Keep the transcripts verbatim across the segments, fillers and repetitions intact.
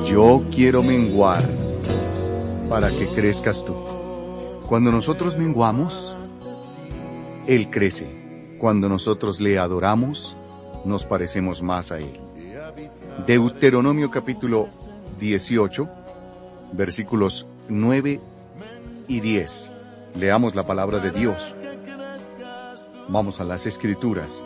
yo quiero menguar para que crezcas tú. Cuando nosotros menguamos, Él crece. Cuando nosotros le adoramos, nos parecemos más a Él. Deuteronomio capítulo dieciocho, versículos nueve y diez. Leamos la palabra de Dios. Vamos a las Escrituras.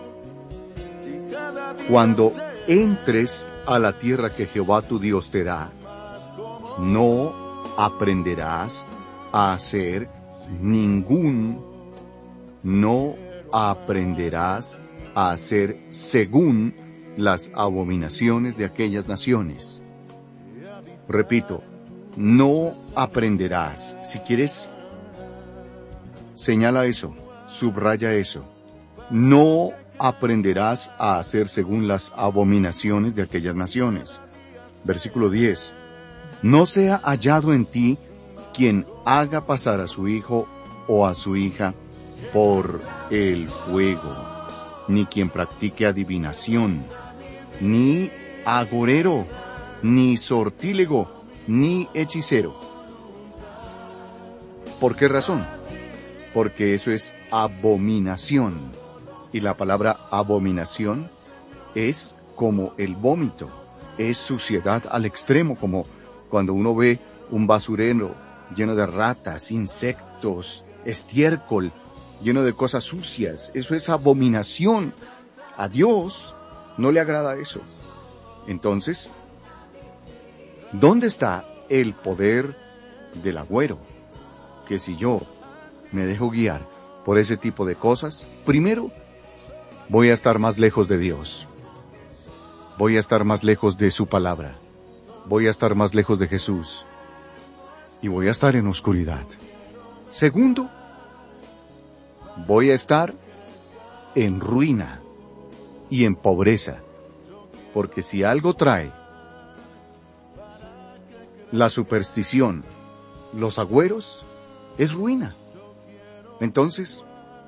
Cuando entres a la tierra que Jehová tu Dios te da, no aprenderás a hacer ningún, no aprenderás a hacer según las abominaciones de aquellas naciones. Repito, no aprenderás. Si quieres, señala eso, subraya eso. No aprenderás a hacer según las abominaciones de aquellas naciones. Versículo diez. No sea hallado en ti quien haga pasar a su hijo o a su hija por el fuego, ni quien practique adivinación, ni agorero, ni sortílego, ni hechicero. ¿Por qué razón? Porque eso es abominación. Y la palabra abominación es como el vómito, es suciedad al extremo, como cuando uno ve un basurero lleno de ratas, insectos, estiércol, lleno de cosas sucias. Eso es abominación. A Dios no le agrada eso. Entonces, ¿dónde está el poder del agüero? Que si yo me dejo guiar por ese tipo de cosas, primero, voy a estar más lejos de Dios. Voy a estar más lejos de su palabra. Voy a estar más lejos de Jesús. Y voy a estar en oscuridad. Segundo, voy a estar en ruina y en pobreza. Porque si algo trae la superstición, los agüeros, es ruina. Entonces,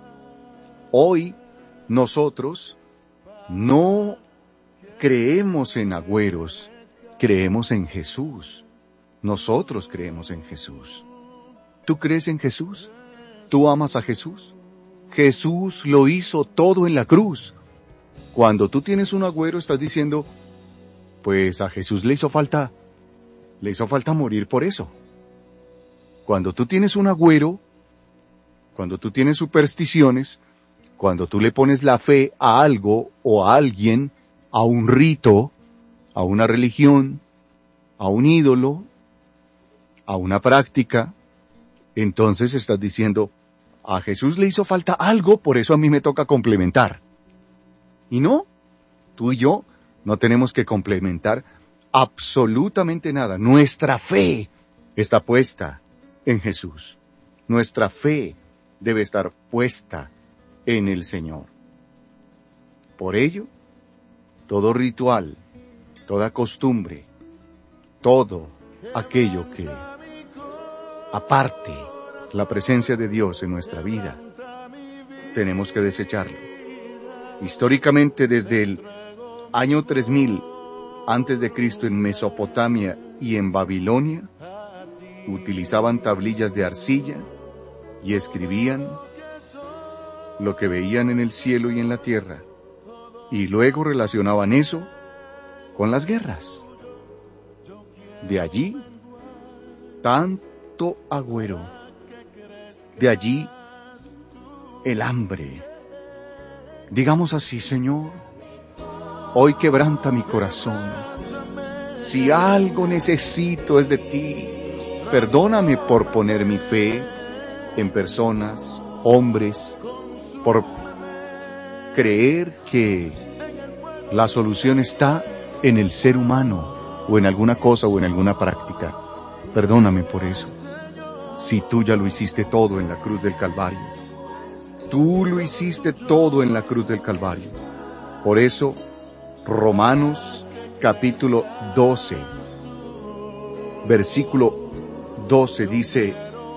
hoy nosotros no creemos en agüeros, creemos en Jesús. Nosotros creemos en Jesús. ¿Tú crees en Jesús? ¿Tú amas a Jesús? Jesús lo hizo todo en la cruz. Cuando tú tienes un agüero, estás diciendo, pues a Jesús le hizo falta, le hizo falta morir por eso. Cuando tú tienes un agüero, cuando tú tienes supersticiones, cuando tú le pones la fe a algo o a alguien, a un rito, a una religión, a un ídolo, a una práctica, entonces estás diciendo, a Jesús le hizo falta algo, por eso a mí me toca complementar. Y no, tú y yo no tenemos que complementar absolutamente nada. Nuestra fe está puesta en Jesús. Nuestra fe debe estar puesta en el Señor. Por ello, todo ritual, toda costumbre, todo aquello que aparte la presencia de Dios en nuestra vida, tenemos que desecharlo. Históricamente, desde el año tres mil antes de Cristo en Mesopotamia y en Babilonia, utilizaban tablillas de arcilla y escribían lo que veían en el cielo y en la tierra, y luego relacionaban eso con las guerras. De allí, tanto agüero. De allí, el hambre. Digamos así, Señor, hoy quebranta mi corazón. Si algo necesito es de ti, perdóname por poner mi fe en personas, hombres, por creer que la solución está en el ser humano, o en alguna cosa, o en alguna práctica. Perdóname por eso. Si tú ya lo hiciste todo en la cruz del Calvario. Tú lo hiciste todo en la cruz del Calvario. Por eso, Romanos capítulo doce, versículo doce dice,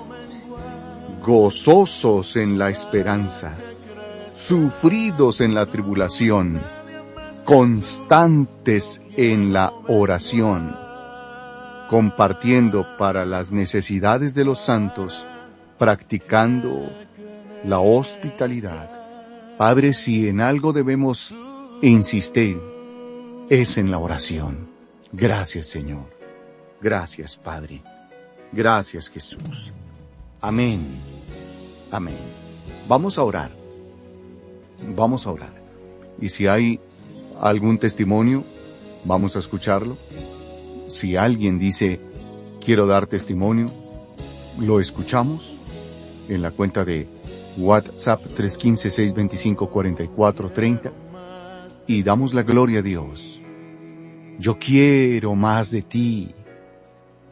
gozosos en la esperanza, sufridos en la tribulación, constantes en la oración. compartiendo para las necesidades de los santos, practicando la hospitalidad. Padre, si en algo debemos insistir, es en la oración. Gracias, Señor. Gracias, Padre. Gracias, Jesús. Amén. Amén. Vamos a orar. Vamos a orar. Y si hay algún testimonio, vamos a escucharlo. Si alguien dice, quiero dar testimonio, lo escuchamos en la cuenta de WhatsApp tres uno cinco, seis dos cinco, cuatro cuatro tres cero y damos la gloria a Dios. Yo quiero más de ti.